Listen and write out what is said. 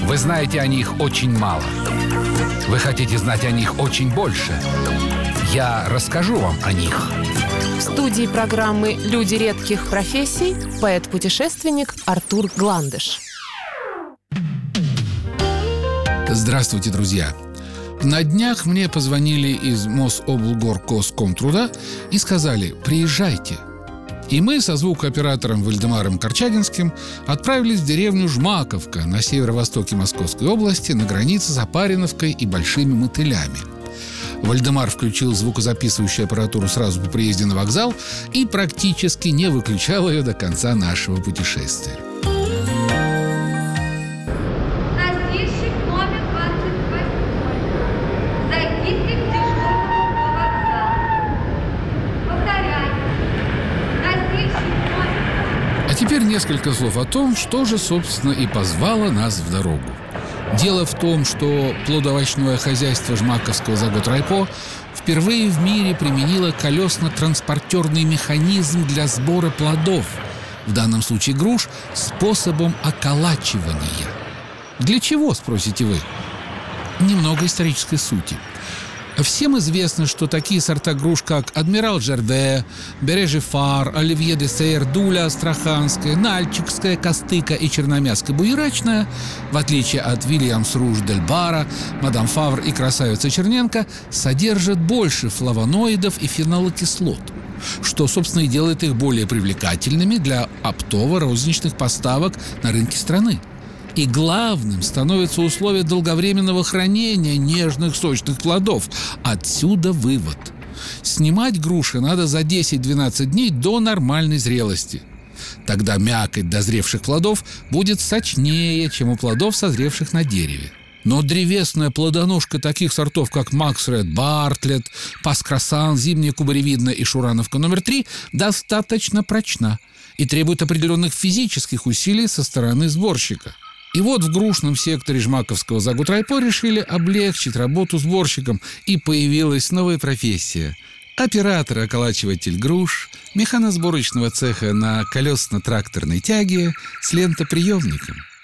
Вы знаете о них очень мало. Вы хотите знать о них очень больше. Я расскажу вам о них. В студии программы «Люди редких профессий» поэт-путешественник Артур Гландыш. Здравствуйте, друзья! На днях мне позвонили из Мособлгоркоскомтруда и сказали: приезжайте. И мы со звукооператором Вальдемаром Корчагинским отправились в деревню Жмаковка на северо-востоке Московской области, на границе с Опариновкой и Большими Мотылями. Вальдемар включил звукозаписывающую аппаратуру сразу по приезде на вокзал и практически не выключал ее до конца нашего путешествия. Носильщик номер 28. Зайдите к дежурному по вокзалу. Повторяю. Носильщик номер... А теперь несколько слов о том, что же, собственно, и позвало нас в дорогу. Дело в том, что плодоовощное хозяйство Жмаковского заготрайпо впервые в мире применило колесно-транспортерный механизм для сбора плодов, в данном случае груш, способом околачивания. Для чего, спросите вы? Немного исторической сути. Всем известно, что такие сорта груш, как Адмирал Жерде, Бережий Фар, Оливье де Сейер, Дуля Астраханская, Нальчикская, Костыка и Черномязская буерачная, в отличие от Вильямс Руж дель Бара, Мадам Фавр и Красавица Черненко, содержат больше флавоноидов и фенолокислот, что, собственно, и делает их более привлекательными для оптово-розничных поставок на рынке страны. И главным становится условие долговременного хранения нежных сочных плодов. Отсюда вывод. Снимать груши надо за 10-12 дней до нормальной зрелости. Тогда мякоть дозревших плодов будет сочнее, чем у плодов, созревших на дереве. Но древесная плодоножка таких сортов, как Макс Ред Бартлетт, Пас Красан, Зимняя Кубаревидная и Шурановка номер 3, достаточно прочна и требует определенных физических усилий со стороны сборщика. И вот в грушном секторе Жмаковского заготрайпо решили облегчить работу сборщикам, и появилась новая профессия – оператор-околачиватель груш, механосборочного цеха на колесно-тракторной тяге с лентоприемником.